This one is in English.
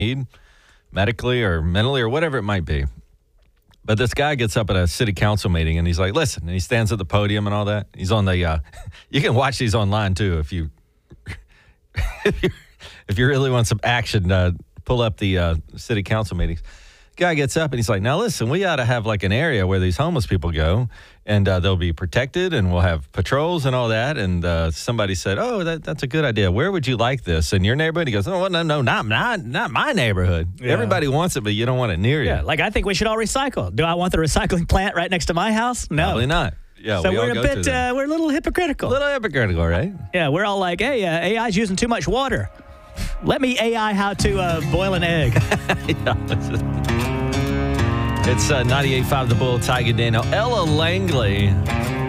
need, medically or mentally or whatever it might be. But this guy gets up at a city council meeting and he's like, listen, and he stands at the podium and all that. He's on the, you can watch these online too if you really want some action, pull up the city council meetings. Guy gets up and he's like, now listen, we ought to have like an area where these homeless people go and they'll be protected and we'll have patrols and all that. And somebody said, oh, that's a good idea. Where would you like this? In your neighborhood? He goes, oh, no, not my neighborhood. Yeah. Everybody wants it, but you don't want it near you. Yeah, like I think we should all recycle. Do I want the recycling plant right next to my house? No. Probably not. Yeah, so we're a little hypocritical. A little hypocritical, right? Yeah, we're all like, hey, AI's using too much water. Let me AI how to boil an egg. It's 98.5 The Bull, Tiger Daniel. Ella Langley